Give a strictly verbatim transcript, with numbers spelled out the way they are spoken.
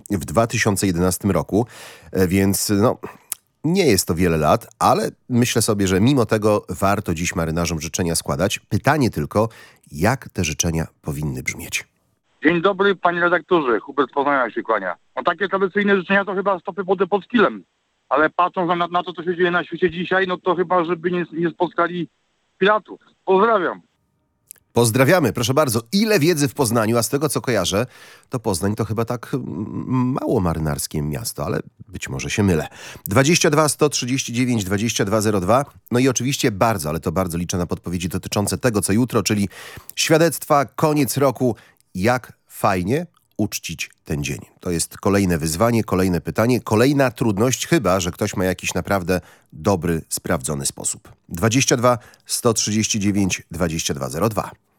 w dwa tysiące jedenastym roku, więc no... Nie jest to wiele lat, ale myślę sobie, że mimo tego warto dziś marynarzom życzenia składać. Pytanie tylko, jak te życzenia powinny brzmieć? Dzień dobry, panie redaktorze. Hubert z Poznania się kłania. No takie tradycyjne życzenia to chyba stopy wody pod kilem. Ale patrząc na, na to, co się dzieje na świecie dzisiaj, no to chyba, żeby nie, nie spotkali piratów. Pozdrawiam. Pozdrawiamy, proszę bardzo. Ile wiedzy w Poznaniu, a z tego co kojarzę, to Poznań to chyba tak mało marynarskie miasto, ale być może się mylę. dwadzieścia dwa sto trzydzieści dziewięć dwadzieścia dwa zero dwa. No i oczywiście bardzo, ale to bardzo liczę na podpowiedzi dotyczące tego, co jutro, czyli świadectwa, koniec roku. Jak fajnie uczcić ten dzień? To jest kolejne wyzwanie, kolejne pytanie, kolejna trudność, chyba że ktoś ma jakiś naprawdę dobry, sprawdzony sposób. dwadzieścia dwa sto trzydzieści dziewięć dwadzieścia dwa zero dwa.